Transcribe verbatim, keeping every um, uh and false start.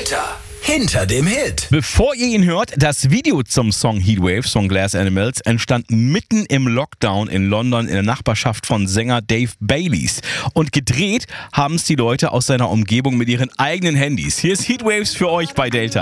Delta. Hinter dem Hit. Bevor ihr ihn hört, das Video zum Song Heatwaves von Glass Animals entstand mitten im Lockdown in London in der Nachbarschaft von Sänger Dave Baileys. Und gedreht haben es die Leute aus seiner Umgebung mit ihren eigenen Handys. Hier ist Heatwaves für euch bei Delta.